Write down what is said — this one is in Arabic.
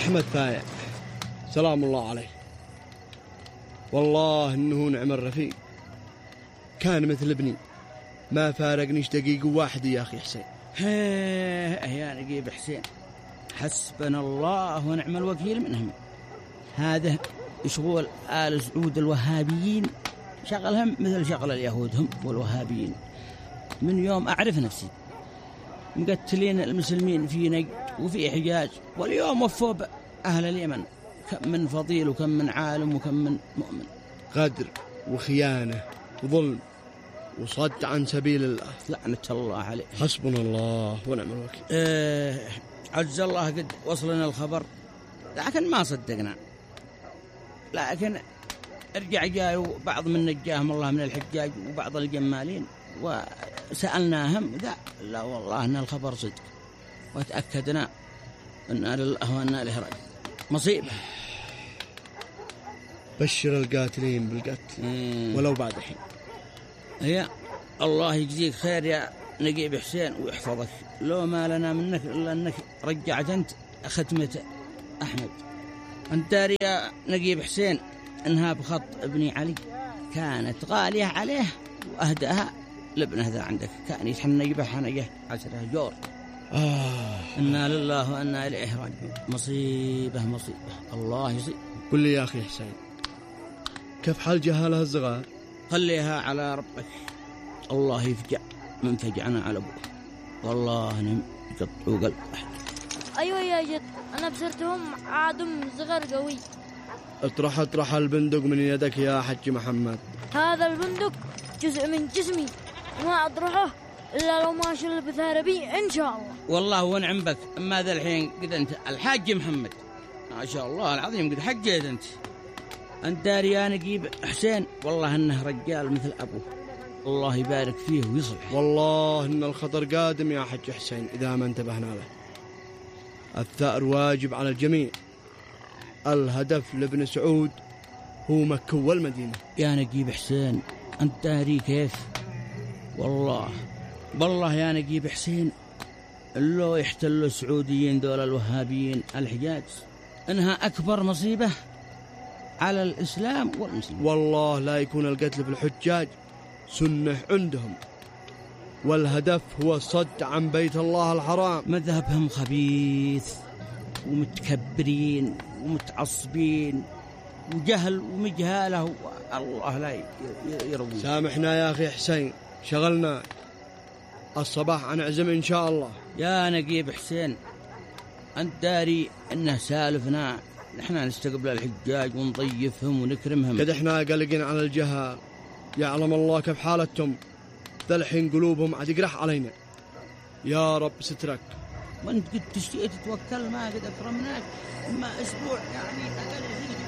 أحمد فايع سلام الله عليه، والله إنه نعم الرفيق، كان مثل ابني ما فارقنيش دقيقة واحدة يا أخي حسين. يا نجيب حسين، حسبنا الله ونعم الوكيل منهم. هذا شغل آل سعود الوهابيين، شغلهم مثل شغل اليهود هم والوهابيين. من يوم أعرف نفسي مقتلين المسلمين في نجد وفي حجاز، واليوم وفوا أهل اليمن، كم من فضيل وكم من عالم وكم من مؤمن. غدر وخيانة وظلم وصد عن سبيل الله، لعنة الله عليه. حسبنا الله ونعم الوكيل. عز الله قد وصلنا الخبر لكن ما صدقنا، لكن ارجع جاءوا بعض من نجاهم الله من الحجاج وبعض الجمالين وسألناهم لا والله أن الخبر صدق، وتأكدنا أن لله وأن إليه راجعون. مصيبة. بشر القاتلين بالقتل ولو بعد حين. يا الله يجزيك خير يا نجيب حسين ويحفظك، لو ما لنا منك إلا أنك رجعت أنت ختمة أحمد. أنت داري يا نجيب حسين أنها بخط ابني علي كانت غالية عليه، وأهدأها لابنه ذا عندك، كان يتحنى يبح حنيه 10 جور. إنا لله وإنا إليه راجعون. مصيبة الله يصيب. قل لي يا أخي حسين، كيف حال جهالها الصغار؟ خليها على ربك، الله يفجع من فجعنا على أبوه، والله نم يقطعوا قلب أحد. أيوة يا جد، أنا بصرتهم عادم صغر قوي. اطرح البندق من يدك يا حج محمد. هذا البندق جزء من جسمي، ما أطرحه إلا لو ما شل بثاربي إن شاء الله. والله ونعم بك، أما ذا الحين قد أنت الحاج محمد ما شاء الله العظيم، قد حجيت أنت داري يا نجيب حسين، والله إنه رجال مثل أبوه، الله يبارك فيه ويصلح. والله إن الخطر قادم يا حج حسين إذا ما انتبهنا له. الثأر واجب على الجميع، الهدف لابن سعود هو مكة والمدينة. يا نجيب حسين أنت داري كيف، والله يا نجيب حسين لو يحتلوا السعوديين دول الوهابيين الحجاز إنها أكبر مصيبة على الإسلام والمسلمين. والله لا يكون القتل في الحجاج سنة عندهم، والهدف هو الصد عن بيت الله الحرام. مذهبهم خبيث ومتكبرين ومتعصبين وجهل ومجهاله، الله لا يروي. سامحنا يا أخي حسين، شغلنا الصباح عن عزم إن شاء الله. يا نجيب حسين أنت داري إنه سالفنا نحن نستقبل الحجاج ونضيفهم ونكرمهم، قد إحنا قلقين على الجهال، يعلم الله كيف حالتهم، ذا الحين قلوبهم عاد يقرح علينا. يا رب سترك، وانت قد تشتئ تتوكل، ما قد أكرمناك ما أسبوع يعني أقل.